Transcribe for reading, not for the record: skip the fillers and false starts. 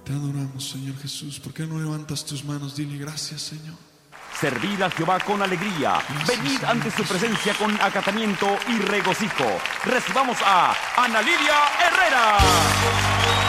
Te adoramos, Señor Jesús. ¿Por qué no levantas tus manos? Dile gracias, Señor. Servid a Jehová con alegría. Venid ante su presencia con acatamiento y regocijo. Recibamos a Ana Lidia Herrera.